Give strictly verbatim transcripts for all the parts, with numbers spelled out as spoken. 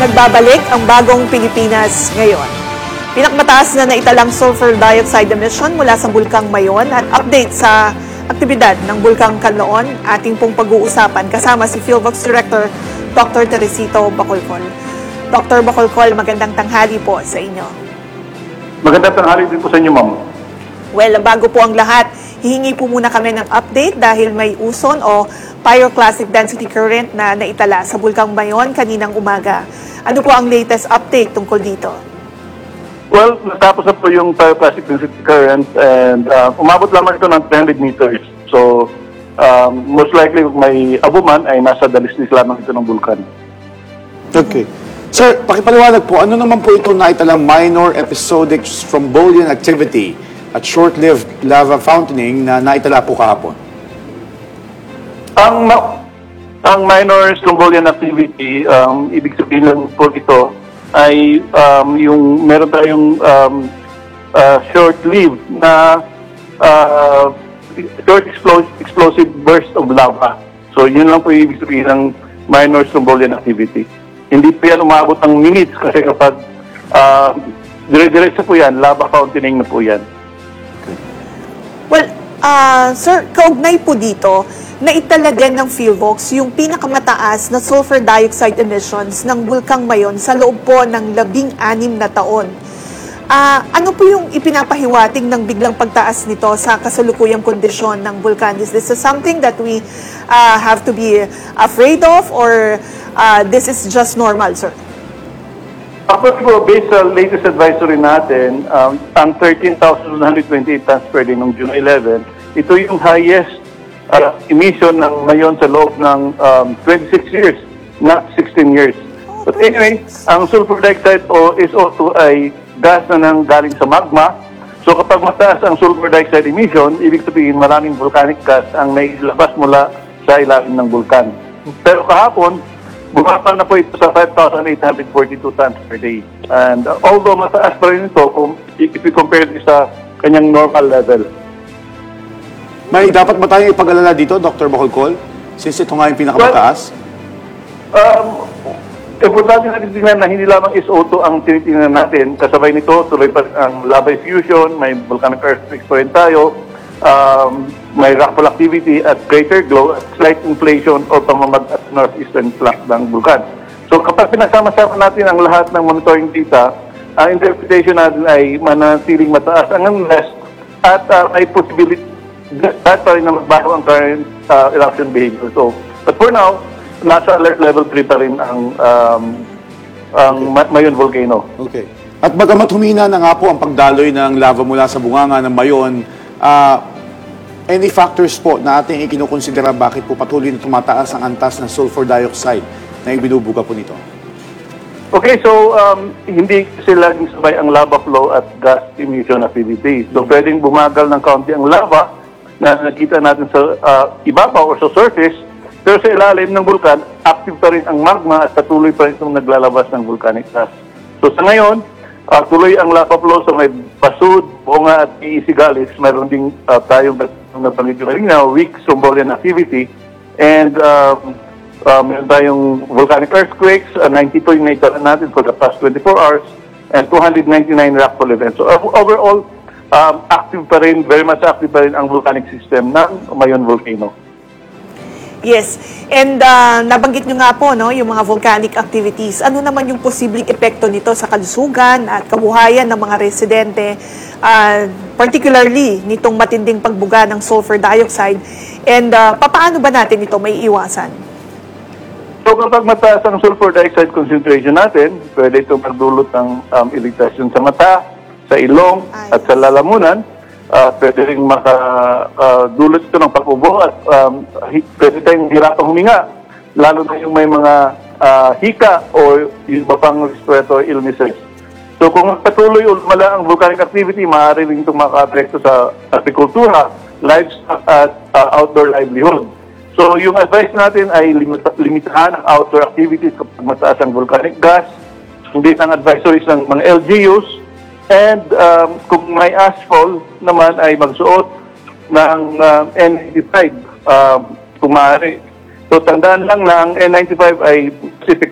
Nagbabalik ang bagong Pilipinas ngayon. Pinakmataas na naitalang sulfur dioxide emission mula sa Bulkang Mayon at update sa aktibidad ng Bulkang Kanloon, ating pong pag-uusapan kasama si PhilVox Director Doctor Teresito Bacolcol. Doctor Bacolcol, magandang tanghali po sa inyo. Magandang tanghali din po sa inyo, ma'am. Well, bago po ang lahat, hihingi po muna kami ng update dahil may uson o pyroclastic density current na naitala sa Bulkang Mayon kaninang umaga. Ano po ang latest update tungkol dito? Well, natapos na po yung pyroclastic density current and uh, umabot lamang ito ng three hundred meters. So, um, most likely may abuman ay nasa dalisdis lamang ito ng bulkan. Okay. Sir, pakipaliwanag po, ano naman po ito naitalang minor episodic strombolian activity at short-lived lava fountaining na naitala po kahapon? Ang ang minor strombolian activity, um, ibig sabihin lang po ito, ay um, yung meron tayong um, uh, short-lived na uh, short explosive, explosive burst of lava. So yun lang po yung ibig sabihin ng minor strombolian activity. Hindi po yan umabot ng minutes kasi kapag uh, dire-diretso po yan, lava fountaining na po yan. Well, uh, sir, kaugnay po dito, naitala din ng PhilVox yung pinakamataas na sulfur dioxide emissions ng Bulkang Mayon sa loob po ng labing anim na taon. Uh, ano po yung ipinapahiwatig ng biglang pagtaas nito sa kasalukuyang kondisyon ng bulkan? Is this something that we uh, have to be afraid of or uh, this is just normal, sir? Tapos po, based sa latest advisory natin, um, ang thirteen thousand one hundred twenty-eight tons per day noong June eleven, ito yung highest uh, emission ng Mayon sa loob ng um, twenty-six years, not sixteen years. But anyway, ang sulfur dioxide o S O two ay gas na nang galing sa magma. So kapag mataas ang sulfur dioxide emission, ibig sabihin maraming volcanic gas ang nailabas mula sa ilalim ng bulkan. Pero kahapon, bumaba na po ito sa five thousand eight hundred forty-two tons per day. And uh, although mataas pa rin ito, kung, if you compare it sa kanyang normal level. May dapat ba tayong ipag-alala dito, Doctor Bacolcol? Since ito nga yung pinakamataas? Well, um, importante natin tingnan na hindi lamang S O two ang tinitingnan natin. Kasabay nito, tuloy pa ang lava effusion, may volcanic earthquakes pa rin tayo, um, may rockfall activity at greater glow at slight inflation o pamamag at northeastern flank ng bulkan. So kapag pinagsama-sama natin ang lahat ng monitoring data, ang interpretation natin ay manatiling mataas ang unrest at uh, may possibility that pa rin na magbago ang current uh, eruption behavior. So, but for now, nasa alert level three pa rin ang, um, ang Mayon volcano. Okay. At bagamat humina na nga po ang pagdaloy ng lava mula sa bunganga ng Mayon, uh, any factors po na ating ikinukonsidera bakit po patuloy na tumataas ang antas ng sulfur dioxide na ibinubuga po nito? Okay, so um, hindi kasi laging sabay ang lava flow at gas emission activity. So pwedeng bumagal ng kaunti ang lava na nakita natin sa uh, ibabaw o sa surface, pero sa ilalim ng bulkan, active pa rin ang magma at patuloy pa rin itong naglalabas ng volcanic gas. So sa ngayon, Uh, tuloy ang lava flow sa may Basud, Bunga at Iisigalis. Mayroon din uh, tayong napanggit ko rin na weak strombolian activity. And uh, uh, mayroon tayong volcanic earthquakes, uh, ninety-two yung naitala natin for the past twenty-four hours, and two hundred ninety-nine rockfall events. So uh, overall, um, active pa rin, very much active pa rin ang volcanic system ng Mayon volcano. Yes. And uh, nabanggit nyo nga po, no, yung mga volcanic activities. Ano naman yung posibleng epekto nito sa kalusugan at kabuhayan ng mga residente, uh, particularly nitong matinding pagbuga ng sulfur dioxide? And uh, papaano ba natin ito may iwasan? So kapag mataas ang sulfur dioxide concentration natin, pwede ito magdulot ng um, irritasyon sa mata, sa ilong, Ay. at sa lalamunan. Uh, pwede rin makadulot uh, ito ng pag-ubo at um, pwede tayong hirapang huminga, lalo na yung may mga uh, hika o yung iba pang respiratory illnesses. So kung patuloy umala ang volcanic activity, maaari rin itong maka-apekto sa agrikultura, livestock at uh, outdoor livelihood. So yung advice natin ay limita- limitahan ang outdoor activities kapag mataas ang volcanic gas, hindi ang advisories ng mga L G Us. And um, kung may ashfall naman ay magsuot ng uh, N ninety-five um, kung maaari. So tandaan lang na ang N ninety-five ay effective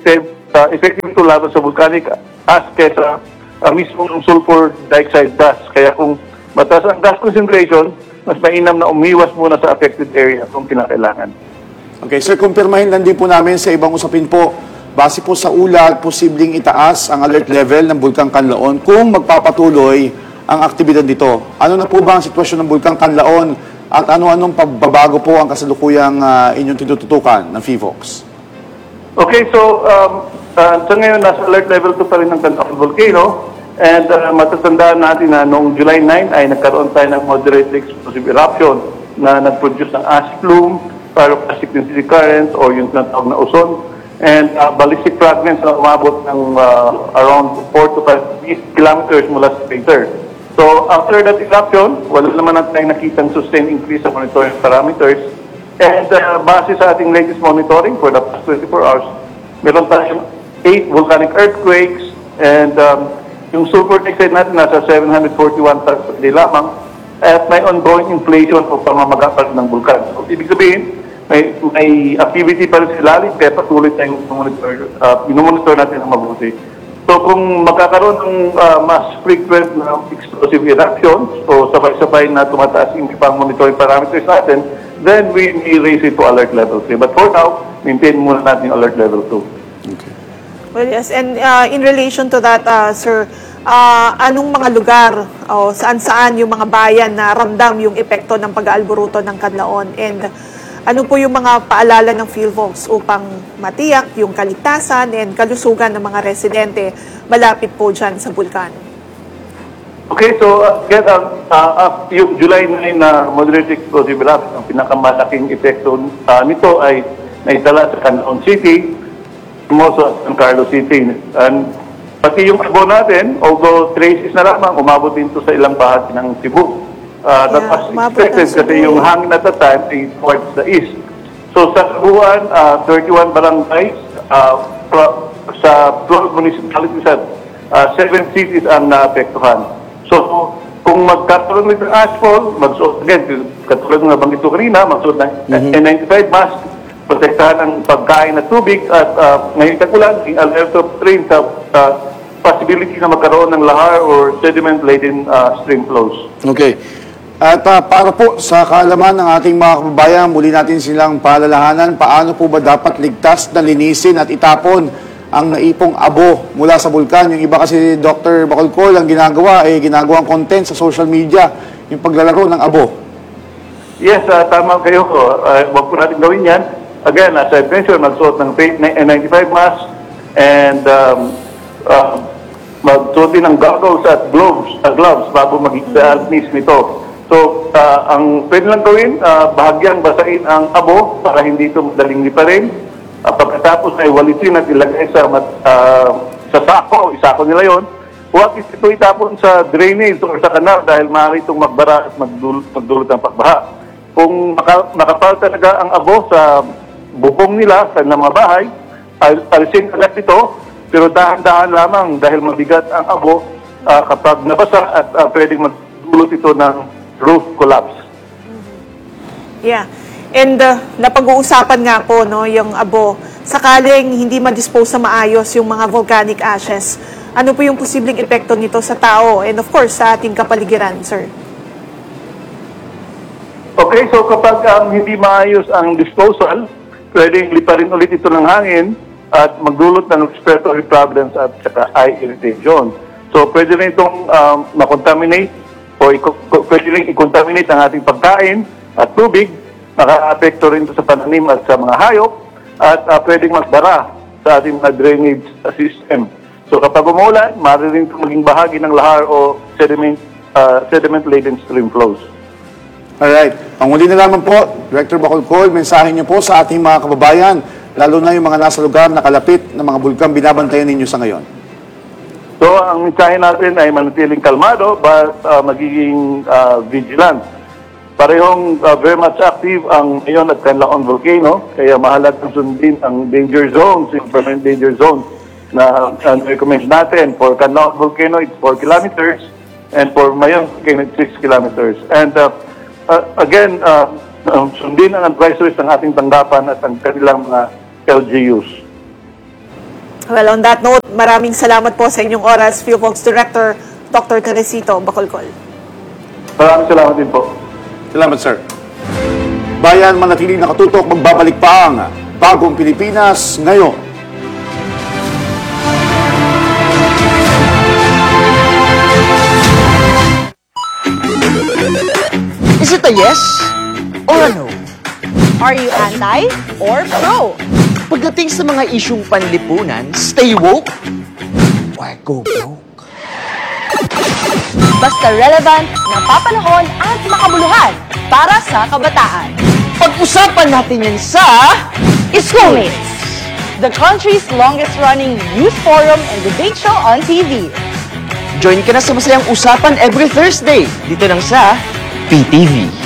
uh, effective ito laban sa volcanic ash kesa uh, mismong sulfur dioxide gas. Kaya kung mataas ang gas concentration, mas mainam na umiwas muna sa affected area kung kinakailangan. Okay, sir, kumpirmahin lang din po namin sa ibang usapin po, base po sa ulat, posibleng itaas ang alert level ng Bulkang Kanlaon kung magpapatuloy ang aktibidad dito. Ano na po ba ang sitwasyon ng Bulkang Kanlaon at ano-anong pagbabago po ang kasalukuyang uh, inyong tinututukan ng FIVOX? Okay, so um, uh, sa ngayon, nasa alert level two pa rin ng Kanlaon Volcano. And uh, matatandaan natin na noong July ninth ay nagkaroon tayo ng moderate explosive eruption na nag-produce ng ash plume, pyroclastic density currents or yung tinatawag na ozone, and uh, ballistic fragments na umabot ng uh, around four to five kilometers mula sa crater. So after that eruption, wala naman natin tayong nakitang sustained increase sa monitoring parameters. And uh, base sa ating latest monitoring for the past twenty-four hours, meron tayong eight volcanic earthquakes, and um, yung sulfur dioxide natin nasa seven hundred forty-one tons per day lamang, at may ongoing inflation o pamamaga pa rin ng bulkan. So ibig sabihin, may, may activity pa rin sa lalim, kaya patuloy tayong monitor, uh, minumonitor natin ang mabuti. So kung magkakaroon ng uh, mas frequent na explosive eruptions o sabay-sabay na tumataas yung ibang monitoring parameters natin, then we may raise it to alert level three. But for now, maintain muna natin yung alert level two. Okay. Well, yes. And uh, in relation to that, uh, sir, uh, anong mga lugar o saan-saan yung mga bayan na ramdam yung epekto ng pag-aalburuto ng Kanlaon? And ano po yung mga paalala ng PhilVox upang matiyak yung kaligtasan and kalusugan ng mga residente malapit po dyan sa bulkan? Okay, so uh, again, uh, uh, yung July ninth na moderate explosive eruption, ang pinakamalaking epekto uh, nito ay naitala sa Canlaon City, also sa San Carlos City. And pati yung abo natin, although traces na lamang, umabot din ito sa ilang bahagi ng Cebu. Uh, that Yeah, was umabot expected ng Cebu. kasi yung hangin at that time ay towards the east. So sa Cebuan, uh, thirty-one barangays, uh, pro, sa twelve municipalities at uh, seven cities ang naapektuhan. So kung magkatuloy ng ashfall, magsuot, again, katulad ng nabanggit ko kanina, magsuot ng Mhm. N ninety-five mask, protektahan ang pagkain at tubig, at uh, ngayon tagulan, yung alert of train sa uh, possibility na magkaroon ng lahar or sediment-laden uh, stream flows. Okay. At uh, para po sa kaalaman ng ating mga kababayan, muli natin silang paalalahanan, paano po ba dapat ligtas na linisin at itapon ang naipong abo mula sa bulkan? Yung iba kasi, Doctor Bacolcol, ang ginagawa ay eh, ginagawang content sa social media, yung paglalaro ng abo. Yes, uh, tama kayo. Uh, Huwag po natin gawin yan. Again, as I mentioned, magsuot ng N ninety-five mask and um, uh, magsuot din ng goggles at gloves, uh, gloves bago mag-alnis nito. So, uh, ang pwede lang gawin, uh, bahagyang basahin ang abo para hindi ito madaling liparin. Uh, pagkatapos ay walisin at ilagay sa, uh, sa sako, isako nila yon. Huwag ito itapon sa drainage o sa kanal dahil maaari itong magbara at magdulot, magdulot ng pagbaha. Kung maka, makapal talaga ang abo sa bubong nila, sa mga bahay, al- alisin agad ito, pero dahan-dahan lamang dahil mabigat ang abo uh, kapag nabasa at uh, pwedeng magdulot ito ng roof collapse. Yeah. And uh, napag-uusapan nga po no, yung abo, sakaling hindi ma-dispose na maayos yung mga volcanic ashes, ano po yung posibleng epekto nito sa tao and of course sa ating kapaligiran, sir? Okay, so kapag um, hindi maayos ang disposal, pwedeng liparin ulit ito ng hangin at magdulot ng respiratory problems at saka eye irritation. So pwede rin itong um, makontaminate o pwede rin i-contaminate ang ating pagkain at tubig, maka-apekto rin ito sa pananim at sa mga hayop, at uh, pwedeng magbara sa ating mga drainage system. So kapag umulan, maaari rin ito maging bahagi ng lahar o sediment, uh, sediment-laden stream flows. Alright. Ang huli na naman po, Director Bacolcol, mensahe niyo po sa ating mga kababayan, lalo na yung mga nasa lugar na kalapit ng mga bulkan binabantayan ninyo sa ngayon. So, ang mensahe natin ay manatiling kalmado but uh, magiging uh, vigilant. Parehong uh, very much active ang Mayon at Canlaon Volcano, kaya mahalagang sundin ang danger zones, yung permanent danger zones na uh, recommend natin. For Canlaon Volcano, it's four kilometers, and for Mayon Volcano, it's six kilometers. And uh, uh, again, uh, uh, sundin ang advisories ng ating tanggapan at ang kanilang mga L G Us. Well, on that note, maraming salamat po sa inyong oras, PhilVox Director Doctor Teresito Bacolcol. Maraming salamat din po. Salamat, sir. Bayan, manatiling nakatutok, magbabalik pa ang Bagong Pilipinas ngayon. Is it a yes or a no? Are you anti or pro? Pagdating sa mga isyung panlipunan, stay woke or go broke? Basta relevant, napapanahon at makabuluhan para sa kabataan. Pag-usapan natin yan sa Schoolmates, the country's longest-running youth forum and debate show on T V. Join ka na sa masayang usapan every Thursday dito lang sa P T V.